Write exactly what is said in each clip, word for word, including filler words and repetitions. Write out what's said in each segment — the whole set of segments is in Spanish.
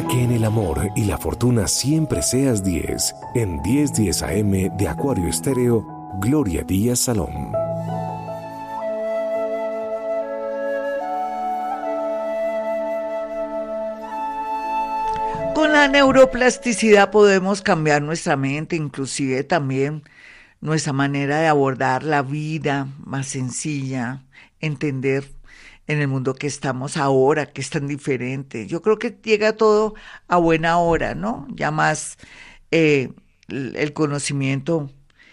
Para que en el amor y la fortuna siempre seas diez, en diez diez A M de Acuario Estéreo, Gloria Díaz Salón. Con la neuroplasticidad podemos cambiar nuestra mente, inclusive también nuestra manera de abordar la vida más sencilla, entender en el mundo que estamos ahora, que es tan diferente. Yo creo que llega todo a buena hora, ¿no? Ya más eh, el conocimiento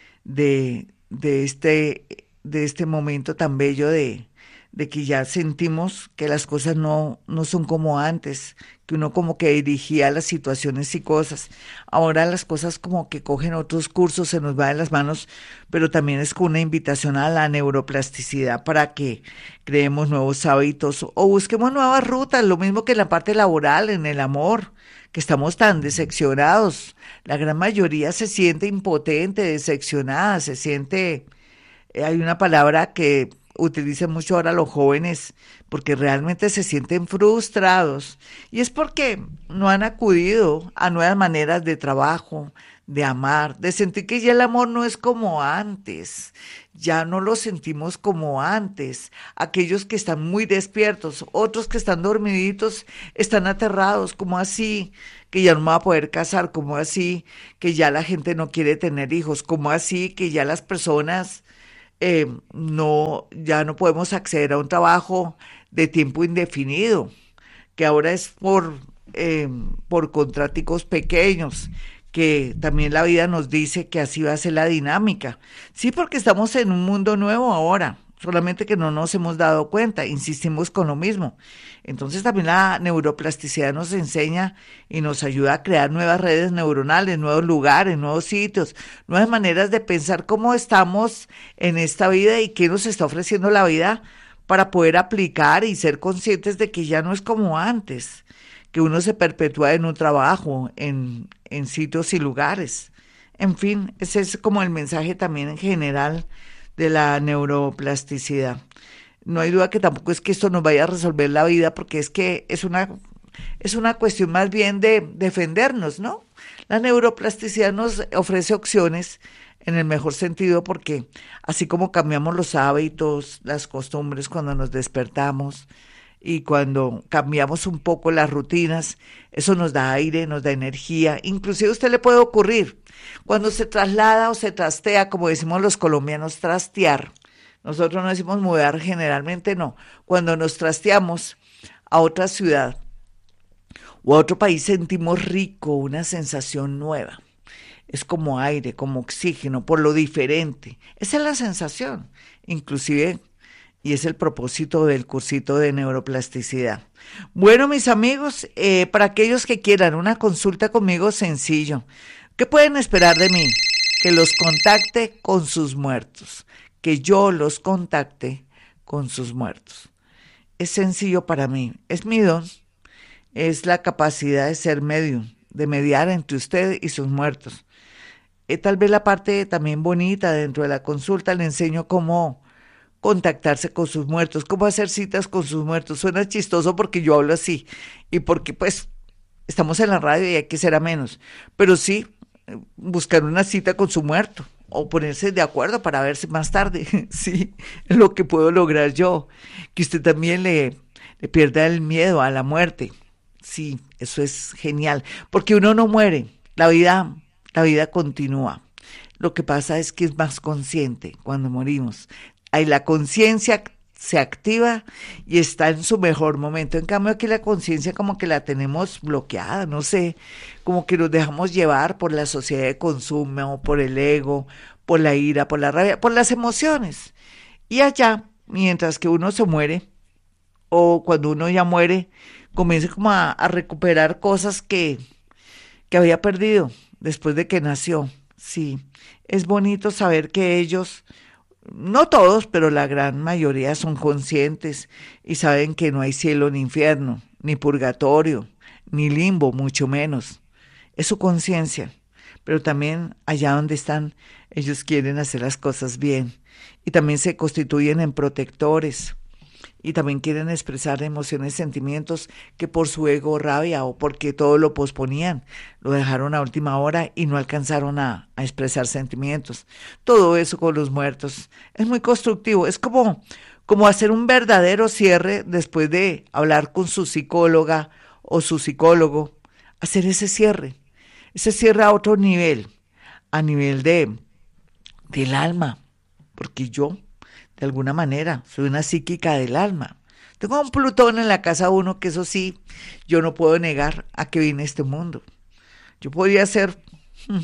de, de, este, de este momento tan bello de, de que ya sentimos que las cosas no, no son como antes, que uno como que dirigía las situaciones y cosas. Ahora las cosas como que cogen otros cursos, se nos va de las manos, pero también es con una invitación a la neuroplasticidad para que creemos nuevos hábitos o busquemos nuevas rutas, lo mismo que en la parte laboral, en el amor, que estamos tan decepcionados. La gran mayoría se siente impotente, decepcionada, se siente, eh, hay una palabra que utilizan mucho ahora los jóvenes porque realmente se sienten frustrados y es porque no han acudido a nuevas maneras de trabajo, de amar, de sentir que ya el amor no es como antes, ya no lo sentimos como antes. Aquellos que están muy despiertos, otros que están dormiditos, están aterrados, ¿cómo así? Que ya no me va a poder casar, ¿cómo así? Que ya la gente no quiere tener hijos, ¿cómo así? Que ya las personas Eh, no, ya no podemos acceder a un trabajo de tiempo indefinido, que ahora es por, eh, por contraticos pequeños, que también la vida nos dice que así va a ser la dinámica. Sí, porque estamos en un mundo nuevo ahora, solamente que no nos hemos dado cuenta, insistimos con lo mismo. Entonces también la neuroplasticidad nos enseña y nos ayuda a crear nuevas redes neuronales, nuevos lugares, nuevos sitios, nuevas maneras de pensar cómo estamos en esta vida y qué nos está ofreciendo la vida para poder aplicar y ser conscientes de que ya no es como antes, que uno se perpetúa en un trabajo, en, en sitios y lugares. En fin, ese es como el mensaje también en general de la neuroplasticidad. No hay duda que tampoco es que esto nos vaya a resolver la vida, porque es que es una, es una cuestión más bien de defendernos, ¿no? La neuroplasticidad nos ofrece opciones en el mejor sentido, porque así como cambiamos los hábitos, las costumbres cuando nos despertamos y cuando cambiamos un poco las rutinas, eso nos da aire, nos da energía. Inclusive a usted le puede ocurrir cuando se traslada o se trastea, como decimos los colombianos, trastear. Nosotros no decimos mudar, generalmente no. Cuando nos trasteamos a otra ciudad o a otro país sentimos rico, una sensación nueva. Es como aire, como oxígeno, por lo diferente. Esa es la sensación, inclusive, y es el propósito del cursito de neuroplasticidad. Bueno, mis amigos, eh, para aquellos que quieran una consulta conmigo, sencillo. ¿Qué pueden esperar de mí? Que los contacte con sus muertos. Que yo los contacte con sus muertos. Es sencillo para mí, es mi don, es la capacidad de ser medium, de mediar entre usted y sus muertos. Eh, tal vez la parte también bonita dentro de la consulta le enseño cómo contactarse con sus muertos, cómo hacer citas con sus muertos. Suena chistoso porque yo hablo así y porque pues estamos en la radio y hay que ser a menos, pero sí, buscar una cita con su muerto o ponerse de acuerdo para verse más tarde, sí, es lo que puedo lograr yo, que usted también le, le pierda el miedo a la muerte, sí, eso es genial, porque uno no muere, la vida, la vida continúa, lo que pasa es que es más consciente cuando morimos, ahí la conciencia se activa y está en su mejor momento. En cambio aquí la conciencia como que la tenemos bloqueada, no sé, como que nos dejamos llevar por la sociedad de consumo, por el ego, por la ira, por la rabia, por las emociones. Y allá, mientras que uno se muere, o cuando uno ya muere, comienza como a, a recuperar cosas que, que había perdido después de que nació. Sí, es bonito saber que ellos, no todos, pero la gran mayoría son conscientes y saben que no hay cielo ni infierno, ni purgatorio, ni limbo, mucho menos. Es su conciencia, pero también allá donde están, ellos quieren hacer las cosas bien y también se constituyen en protectores y también quieren expresar emociones, sentimientos que por su ego, rabia o porque todo lo posponían, lo dejaron a última hora y no alcanzaron a, a expresar sentimientos. Todo eso con los muertos es muy constructivo, es como, como hacer un verdadero cierre después de hablar con su psicóloga o su psicólogo, hacer ese cierre, ese cierre a otro nivel, a nivel de del alma, porque yo de alguna manera soy una psíquica del alma. Tengo un Plutón en la casa uno, que eso sí, yo no puedo negar a que vine a este mundo. Yo podría ser, hmm,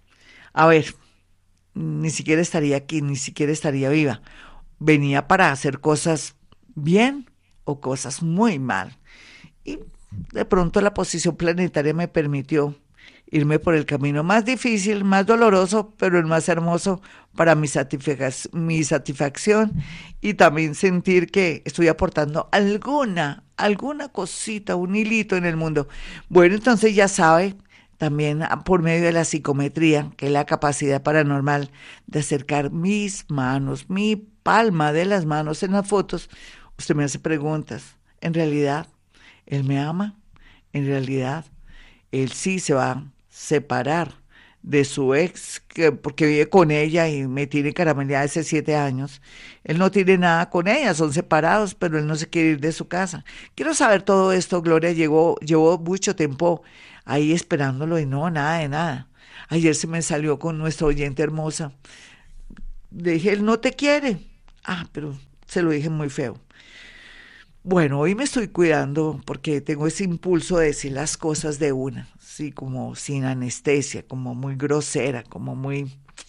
a ver, ni siquiera estaría aquí, ni siquiera estaría viva. Venía para hacer cosas bien o cosas muy mal. Y de pronto la posición planetaria me permitió irme por el camino más difícil, más doloroso, pero el más hermoso para mi, satisfac- mi satisfacción y también sentir que estoy aportando alguna, alguna cosita, un hilito en el mundo. Bueno, entonces ya sabe, también por medio de la psicometría, que es la capacidad paranormal de acercar mis manos, mi palma de las manos en las fotos, usted me hace preguntas. En realidad, él me ama, en realidad, él sí se va a separar de su ex, que, porque vive con ella y me tiene carameleada hace siete años. Él no tiene nada con ella, son separados, pero él no se quiere ir de su casa. Quiero saber todo esto, Gloria. Llegó, llevó mucho tiempo ahí esperándolo y no, nada de nada. Ayer se me salió con nuestra oyente hermosa. Le dije, él no te quiere. Ah, pero se lo dije muy feo. Bueno, hoy me estoy cuidando porque tengo ese impulso de decir las cosas de una, sí, como sin anestesia, como muy grosera, como muy,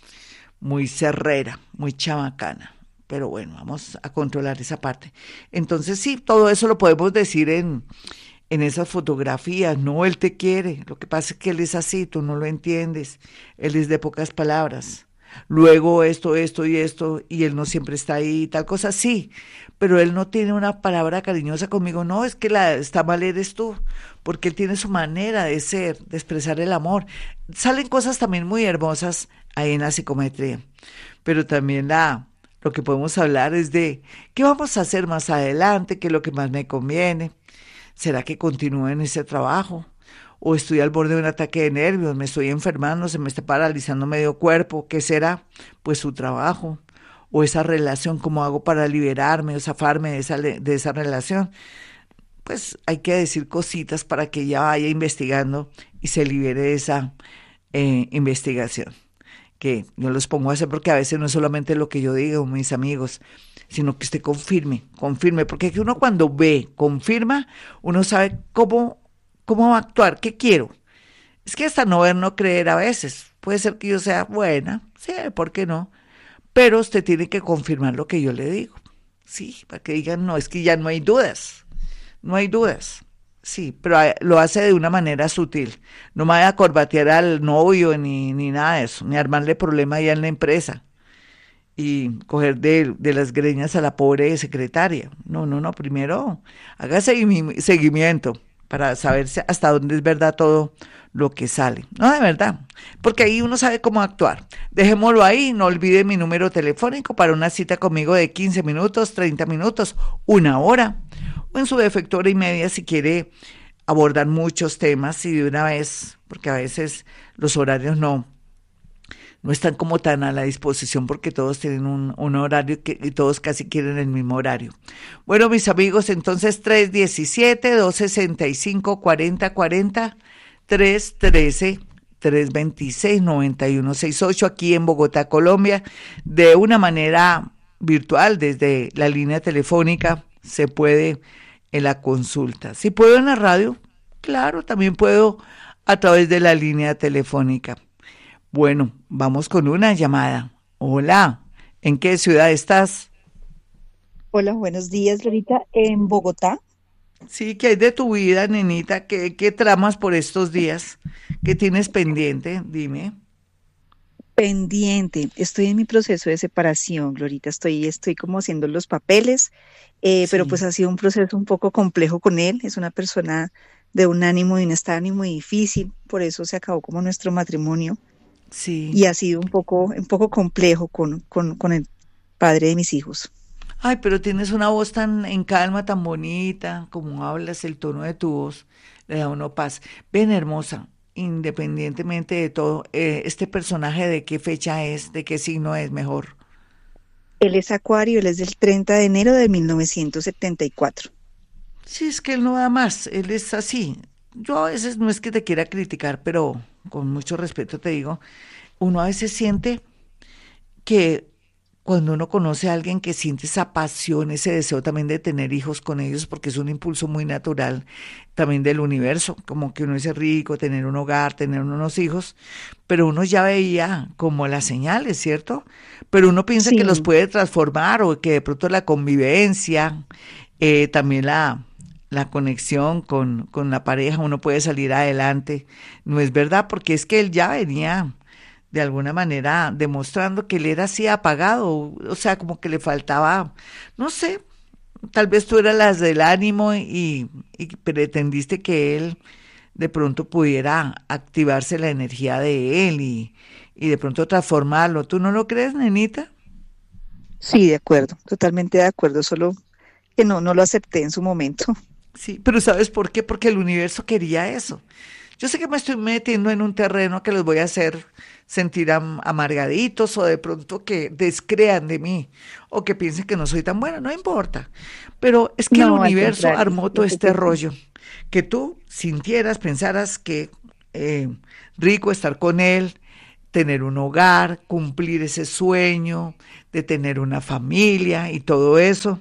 muy cerrera, muy chamacana. Pero bueno, vamos a controlar esa parte. Entonces sí, todo eso lo podemos decir en, en esas fotografías. No, él te quiere. Lo que pasa es que él es así, tú no lo entiendes. Él es de pocas palabras. Luego esto, esto y esto, y él no siempre está ahí, tal cosa, sí, pero él no tiene una palabra cariñosa conmigo. No, es que la está mal eres tú, porque él tiene su manera de ser, de expresar el amor. Salen cosas también muy hermosas ahí en la psicometría, pero también la, lo que podemos hablar es de qué vamos a hacer más adelante, qué es lo que más me conviene. ¿Será que continúe en ese trabajo? ¿O estoy al borde de un ataque de nervios, me estoy enfermando, se me está paralizando medio cuerpo? ¿Qué será? Pues su trabajo o esa relación, ¿cómo hago para liberarme o zafarme de esa, de esa relación? Pues hay que decir cositas para que ella vaya investigando y se libere de esa eh, investigación, que yo los pongo a hacer porque a veces no es solamente lo que yo digo, mis amigos, sino que usted confirme, confirme, porque que uno cuando ve, confirma, uno sabe cómo ¿cómo va a actuar? ¿Qué quiero? Es que hasta no ver, no creer a veces. Puede ser que yo sea buena, sí, ¿por qué no? Pero usted tiene que confirmar lo que yo le digo. Sí, para que digan, no, es que ya no hay dudas. No hay dudas. Sí, pero lo hace de una manera sutil. No me vaya a corbatear al novio ni, ni nada de eso, ni armarle problema ya en la empresa y coger de, de las greñas a la pobre secretaria. No, no, no, primero haga segui- seguimiento para saber hasta dónde es verdad todo lo que sale. No, de verdad, porque ahí uno sabe cómo actuar. Dejémoslo ahí, no olvide mi número telefónico para una cita conmigo de quince minutos, treinta minutos, una hora, o en su defecto hora y media si quiere abordar muchos temas y de una vez, porque a veces los horarios no, no están como tan a la disposición porque todos tienen un, un horario que, y todos casi quieren el mismo horario. Bueno, mis amigos, entonces tres uno siete, dos seis cinco, cuatro cero cuatro cero, tres uno tres, tres dos seis, nueve uno seis ocho aquí en Bogotá, Colombia, de una manera virtual desde la línea telefónica se puede en la consulta. Si puedo en la radio, claro, también puedo a través de la línea telefónica. Bueno, vamos con una llamada. Hola, ¿en qué ciudad estás? Hola, buenos días, Lorita, en Bogotá. Sí, ¿qué hay de tu vida, nenita? ¿Qué, qué tramas por estos días? ¿Qué tienes pendiente? Dime. Pendiente. Estoy en mi proceso de separación, Glorita. Estoy, estoy como haciendo los papeles, eh, pero pues Sí, ha sido un proceso un poco complejo con él. Es una persona de un ánimo y un estado de ánimo muy difícil, por eso se acabó como nuestro matrimonio sí. y ha sido un poco, un poco complejo con, con, con el padre de mis hijos. Ay, pero tienes una voz tan en calma, tan bonita, como hablas, el tono de tu voz le da a uno paz. Ven, hermosa, independientemente de todo, eh, este personaje de qué fecha es, de qué signo es mejor. Él es Acuario, él es del treinta de enero de mil novecientos setenta y cuatro. Sí, es que él no da más, él es así. Yo a veces no es que te quiera criticar, pero con mucho respeto te digo, uno a veces siente que cuando uno conoce a alguien que siente esa pasión, ese deseo también de tener hijos con ellos, porque es un impulso muy natural también del universo, como que uno es rico, tener un hogar, tener unos hijos, pero uno ya veía como las señales, ¿cierto? Pero uno piensa que los Sí, puede transformar o que de pronto la convivencia, eh, también la, la conexión con, con la pareja, uno puede salir adelante. No es verdad, porque es que él ya venía de alguna manera demostrando que él era así apagado, o sea, como que le faltaba, no sé, tal vez tú eras las del ánimo y, y pretendiste que él de pronto pudiera activarse la energía de él y, y de pronto transformarlo. ¿Tú no lo crees, nenita? sí, de acuerdo, totalmente de acuerdo, solo que no, no lo acepté en su momento. Sí, pero ¿sabes por qué? Porque el universo quería eso. Yo sé que me estoy metiendo en un terreno que los voy a hacer sentir am- amargaditos o de pronto que descrean de mí o que piensen que no soy tan buena, no importa. Pero es que el No, al universo contrario, armó yo todo sé este que sí. rollo, que tú sintieras, pensaras que eh, rico estar con él, tener un hogar, cumplir ese sueño de tener una familia y todo eso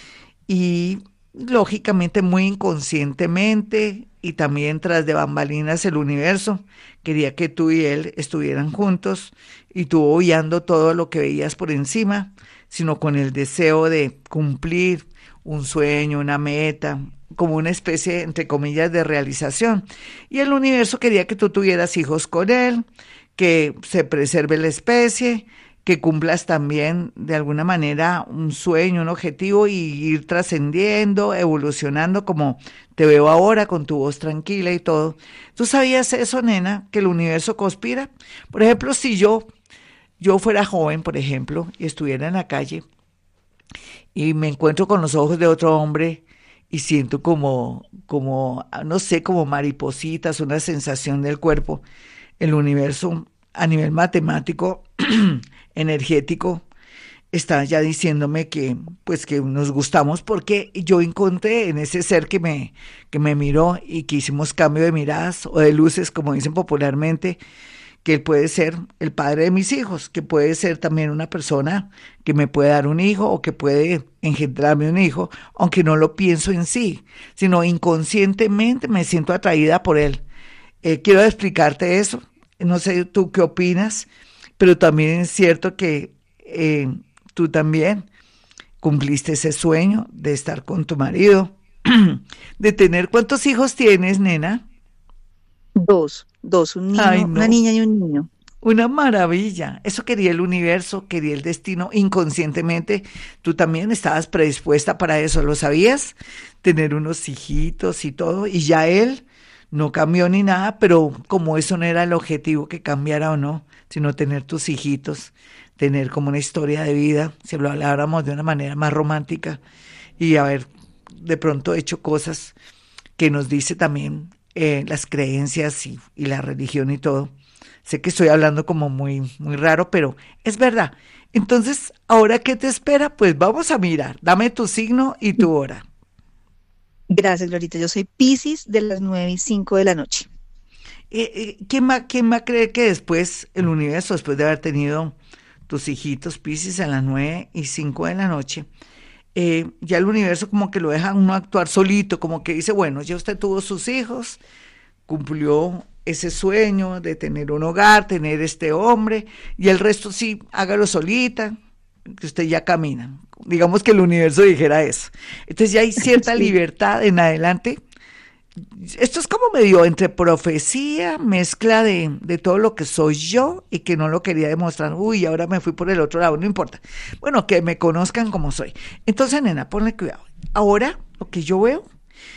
y lógicamente muy inconscientemente y también tras de bambalinas el universo quería que tú y él estuvieran juntos y tú obviando todo lo que veías por encima, sino con el deseo de cumplir un sueño, una meta, como una especie, entre comillas, de realización. Y el universo quería que tú tuvieras hijos con él, que se preserve la especie, que cumplas también de alguna manera un sueño, un objetivo y ir trascendiendo, evolucionando como te veo ahora con tu voz tranquila y todo. ¿Tú sabías eso, nena, que el universo conspira? Por ejemplo, si yo yo fuera joven, por ejemplo, y estuviera en la calle y me encuentro con los ojos de otro hombre y siento como como no sé, como maripositas, una sensación del cuerpo, el universo a nivel matemático, energético, está ya diciéndome que pues que nos gustamos porque yo encontré en ese ser que me que me miró y que hicimos cambio de miradas o de luces como dicen popularmente, que él puede ser el padre de mis hijos, que puede ser también una persona que me puede dar un hijo o que puede engendrarme un hijo, aunque no lo pienso en sí, sino inconscientemente me siento atraída por él. Eh, quiero explicarte eso. No sé tú qué opinas, pero también es cierto que eh, tú también cumpliste ese sueño de estar con tu marido, de tener cuántos hijos tienes, nena. Dos, dos, un Ay, niño, una no, niña y un niño. una maravilla. Eso quería el universo, quería el destino inconscientemente. Tú también estabas predispuesta para eso, ¿lo sabías? Tener unos hijitos y todo, y ya él no cambió ni nada, pero como eso no era el objetivo que cambiara o no, sino tener tus hijitos, tener como una historia de vida, si lo habláramos de una manera más romántica y haber de pronto hecho cosas que nos dice también eh, las creencias y, y la religión y todo. Sé que estoy hablando como muy, muy raro, pero es verdad. Entonces, ¿ahora qué te espera? Pues vamos a mirar. Dame tu signo y tu hora. Gracias, Glorita. Yo soy Piscis de las nueve y cinco de la noche. Eh, eh, ¿quién va, quién va a creer que después, el universo, después de haber tenido tus hijitos Piscis a las nueve y cinco de la noche, eh, ya el universo como que lo deja a uno actuar solito, como que dice, bueno, ya usted tuvo sus hijos, cumplió ese sueño de tener un hogar, tener este hombre, y el resto sí, hágalo solita, que usted ya camina. Digamos que el universo dijera eso. Entonces ya hay cierta Sí, libertad en adelante. Esto es como medio entre profecía, mezcla de, de todo lo que soy yo y que no lo quería demostrar. Uy, ahora me fui por el otro lado, no importa. Bueno, que me conozcan como soy. Entonces, nena, ponle cuidado. Ahora, lo que yo veo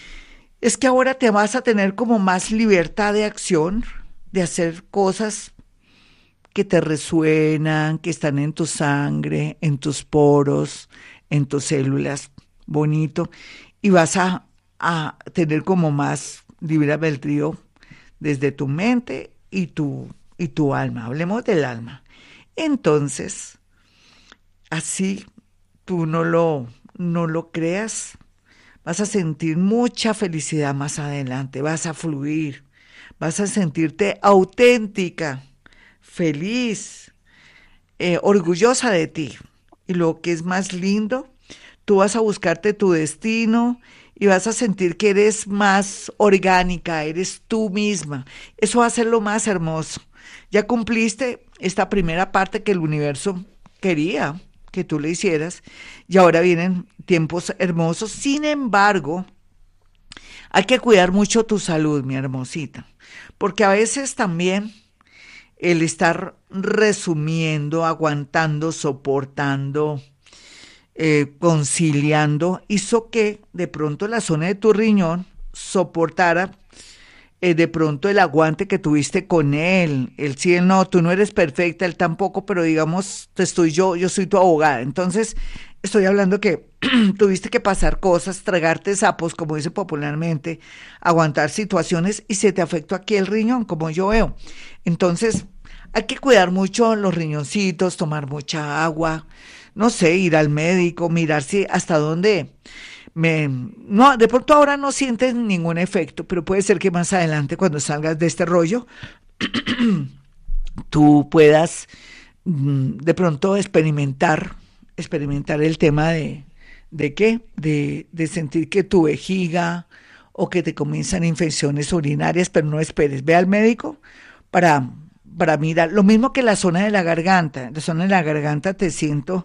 es que ahora te vas a tener como más libertad de acción, de hacer cosas que te resuenan, que están en tu sangre, en tus poros, en tus células, bonito, y vas a, a tener como más libre albedrío desde tu mente y tu, y tu alma. Hablemos del alma. Entonces, así tú no lo, no lo creas, vas a sentir mucha felicidad más adelante, vas a fluir, vas a sentirte auténtica, feliz, eh, orgullosa de ti. Y lo que es más lindo, tú vas a buscarte tu destino y vas a sentir que eres más orgánica, eres tú misma. Eso va a ser lo más hermoso. Ya cumpliste esta primera parte que el universo quería que tú le hicieras y ahora vienen tiempos hermosos. Sin embargo, hay que cuidar mucho tu salud, mi hermosita, porque a veces también el estar resumiendo, aguantando, soportando, eh, conciliando, hizo que de pronto la zona de tu riñón soportara eh, de pronto el aguante que tuviste con él. Él sí, él no, tú no eres perfecta, él tampoco, pero digamos, te estoy yo, yo soy tu abogada. Entonces, estoy hablando que tuviste que pasar cosas, tragarte sapos, como dice popularmente, aguantar situaciones y se te afectó aquí el riñón, como yo veo. Entonces, hay que cuidar mucho los riñoncitos, tomar mucha agua, no sé, ir al médico, mirar si hasta dónde me... No, de pronto ahora no sientes ningún efecto, pero puede ser que más adelante cuando salgas de este rollo, tú puedas mm, de pronto experimentar, experimentar el tema de, ¿de qué? De, de sentir que tu vejiga o que te comienzan infecciones urinarias, pero no esperes, ve al médico para, para mirar, lo mismo que la zona de la garganta, la zona de la garganta te siento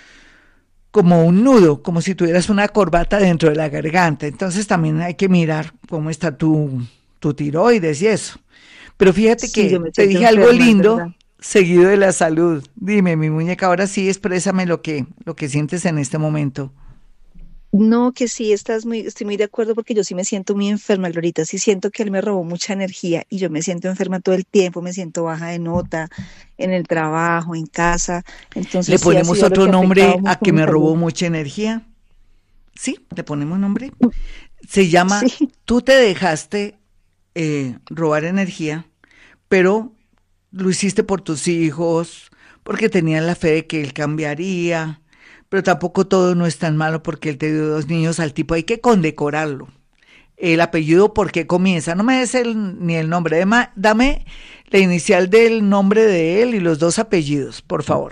como un nudo, como si tuvieras una corbata dentro de la garganta. Entonces también hay que mirar cómo está tu, tu tiroides y eso. Pero fíjate Sí, que yo me te siento dije algo enferma, es lindo, verdad. seguido de la salud. Dime, mi muñeca, ahora sí exprésame lo que, lo que sientes en este momento. No, que sí, estás muy, estoy muy de acuerdo porque yo sí me siento muy enferma, Glorita. Sí siento que él me robó mucha energía y yo me siento enferma todo el tiempo, me siento baja de nota en el trabajo, en casa. ¿Le Entonces sí ha ponemos sido lo otro que ha afectado nombre a mucho que mi me robó salud. mucha energía? Sí, le ponemos nombre. Se llama, Sí, tú te dejaste eh, robar energía, pero lo hiciste por tus hijos, porque tenías la fe de que él cambiaría, pero tampoco todo no es tan malo porque él te dio dos niños al tipo, hay que condecorarlo. El apellido, ¿por qué comienza? No me des el, ni el nombre, Dema- dame la inicial del nombre de él y los dos apellidos, por favor.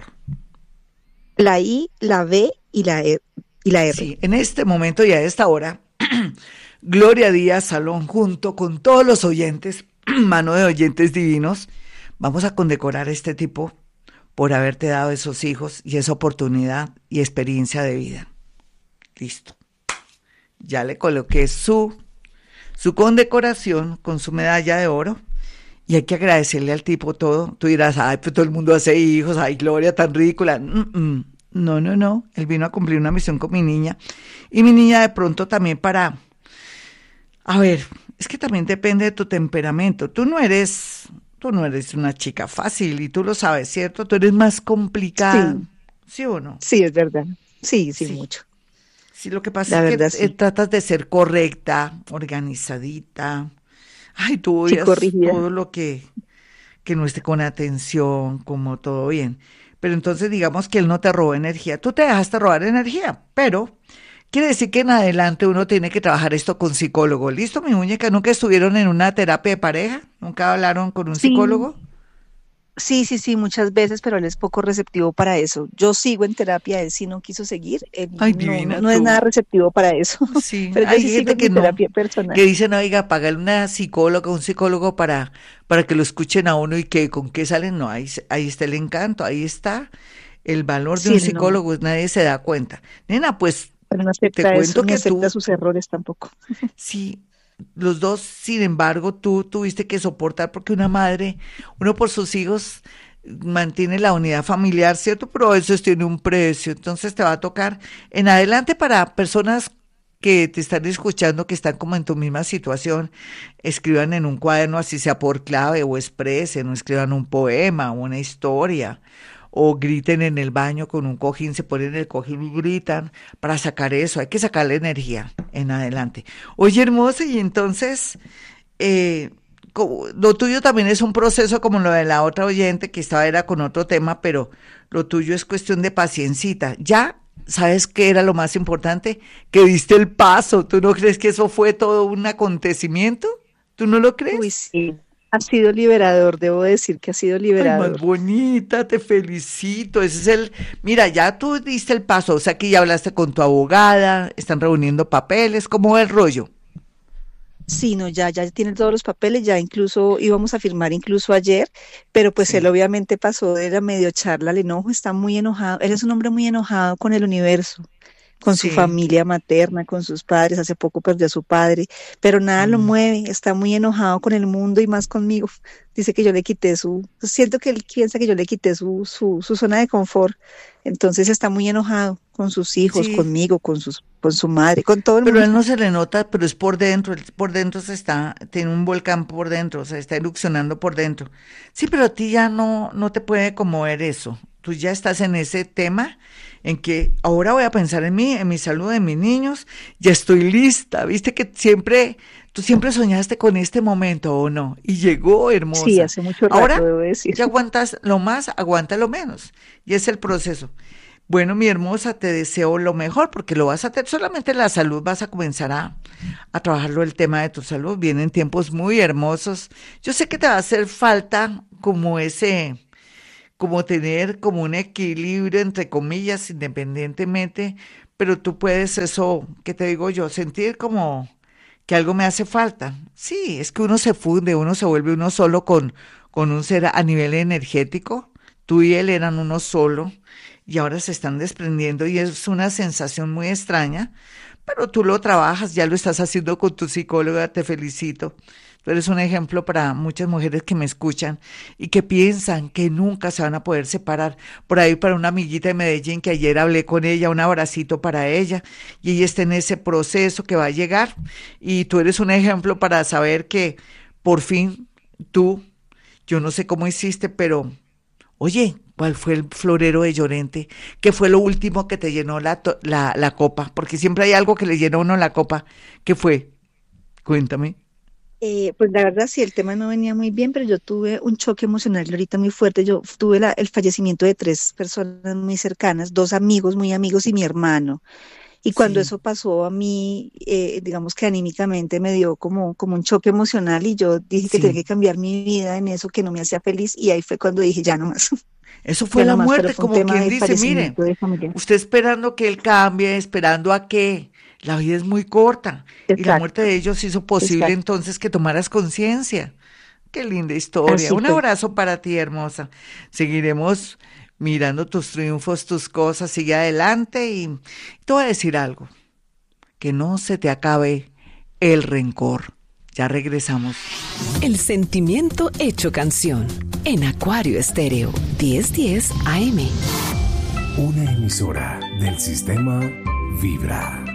la I, la B y la E y la R. Sí, en este momento y a esta hora, Gloria Díaz Salón, junto con todos los oyentes, mano de oyentes divinos, vamos a condecorar a este tipo por haberte dado esos hijos y esa oportunidad y experiencia de vida. Listo. Ya le coloqué su, su condecoración con su medalla de oro y hay que agradecerle al tipo todo. Tú dirás, ay, pues todo el mundo hace hijos, ay, Gloria, tan ridícula. Mm, mm. No, no, no. Él vino a cumplir una misión con mi niña y mi niña de pronto también para... A ver, es que también depende de tu temperamento. Tú no eres, tú no eres una chica fácil y tú lo sabes, ¿cierto? Tú eres más complicada, Sí, ¿sí o no? sí, es verdad. Sí, sí, Sí. mucho. Sí, lo que pasa La es que verdad, eh, sí. tratas de ser correcta, organizadita. Ay, tú Sí, odias corrigida. todo lo que, que no esté con atención, como todo bien. Pero entonces digamos que él no te robó energía. Tú te dejaste robar energía, pero quiere decir que en adelante uno tiene que trabajar esto con psicólogo. ¿Listo, mi muñeca? ¿Nunca estuvieron en una terapia de pareja? ¿Nunca hablaron con un Sí, psicólogo? sí, sí, sí, muchas veces, pero él es poco receptivo para eso. Yo sigo en terapia, él sí no quiso seguir, él Ay, no, no, divina no es nada tú. receptivo para eso, Sí, pero yo hay sí sigo gente en que mi no, terapia personal. que dicen, oiga, pagarle una psicóloga, un psicólogo para, para que lo escuchen a uno y que con qué salen. No, ahí, se- ahí está el encanto, ahí está el valor de Sí, un él no, psicólogo, nadie se da cuenta. Nena, pues él no te acepta eso, cuento ni que acepta tú, sus errores tampoco. sí, los dos, sin embargo, tú tuviste que soportar porque una madre, uno por sus hijos mantiene la unidad familiar, ¿cierto? Pero eso tiene un precio, entonces te va a tocar en adelante para personas que te están escuchando, que están como en tu misma situación, escriban en un cuaderno, así sea por clave o expresen, o escriban un poema, una historia, o griten en el baño con un cojín, se ponen el cojín y gritan para sacar eso. Hay que sacar la energía en adelante. Oye, hermosa, y entonces, eh, lo tuyo también es un proceso como lo de la otra oyente que estaba era con otro tema, pero lo tuyo es cuestión de paciencita. Ya sabes qué era lo más importante, que diste el paso. ¿Tú no crees que eso fue todo un acontecimiento? ¿Tú no lo crees? Uy, sí. Ha sido liberador, debo decir que ha sido liberador. Ay, más bonita, te felicito. Ese es el, mira, ya tú diste el paso, o sea que ya hablaste con tu abogada, están reuniendo papeles, ¿cómo va el rollo? Sí, no, ya, ya tiene todos los papeles, ya incluso íbamos a firmar incluso ayer, pero pues él Sí. obviamente pasó de la medio charla al enojo, está muy enojado, él es un hombre muy enojado con el universo, con su Sí. familia materna, con sus padres, hace poco perdió a su padre, pero nada lo Mm. mueve, está muy enojado con el mundo y más conmigo. Dice que yo le quité su, siento que él piensa que yo le quité su, su, su zona de confort, entonces está muy enojado con sus hijos, Sí, conmigo, con sus, con su madre, con todo el pero mundo. él no se le nota, pero es por dentro, él por dentro se está, tiene un volcán por dentro, o sea, está erupcionando por dentro. Sí, pero a ti ya no, no te puede conmover eso. Tú ya estás en ese tema en que ahora voy a pensar en mí, en mi salud, en mis niños, ya estoy lista. Viste que siempre, tú siempre soñaste con este momento, ¿o no? Y llegó, Sí, hermosa. hace mucho rato, Ahora debo decir. ya aguantas lo más, aguanta lo menos. Y es el proceso. Bueno, mi hermosa, te deseo lo mejor porque lo vas a tener, solamente la salud vas a comenzar a, a trabajarlo el tema de tu salud. Vienen tiempos muy hermosos. Yo sé que te va a hacer falta como ese, como tener como un equilibrio entre comillas, independientemente, pero tú puedes eso, ¿qué te digo yo? Sentir como que algo me hace falta. Sí, es que uno se funde, uno se vuelve uno solo con, con un ser a nivel energético. Tú y él eran uno solo y ahora se están desprendiendo y es una sensación muy extraña, pero tú lo trabajas, ya lo estás haciendo con tu psicóloga, te felicito. Tú eres un ejemplo para muchas mujeres que me escuchan y que piensan que nunca se van a poder separar. Por ahí para una amiguita de Medellín que ayer hablé con ella, un abracito para ella y ella está en ese proceso que va a llegar y tú eres un ejemplo para saber que por fin tú, yo no sé cómo hiciste, pero oye, ¿cuál fue el florero de Llorente? ¿Qué fue lo último que te llenó la, to- la, la copa? Porque siempre hay algo que le llena a uno la copa. ¿Qué fue? Cuéntame. Eh, pues la verdad sí, el tema no venía muy bien, pero yo tuve un choque emocional ahorita muy fuerte. Yo tuve la- el fallecimiento de tres personas muy cercanas, dos amigos muy amigos y mi hermano. Y cuando Sí. eso pasó a mí, eh, digamos que anímicamente me dio como, como un choque emocional y yo dije que tenía Sí, que cambiar mi vida en eso que no me hacía feliz y ahí fue cuando dije ya no más, eso fue ya la no más, pero muerte, fue un como tema quien de dice, mire, fallecimiento de familia. usted esperando que él cambie, esperando a que la vida es muy corta y la muerte Exacto, de ellos hizo posible exacto. entonces que tomaras conciencia. Qué linda historia. Así Un fue. abrazo para ti, hermosa. Seguiremos mirando tus triunfos, tus cosas, sigue adelante y te voy a decir algo, que no se te acabe el rencor. Ya regresamos. El sentimiento hecho canción en Acuario Estéreo diez diez A M. Una emisora del sistema Vibra.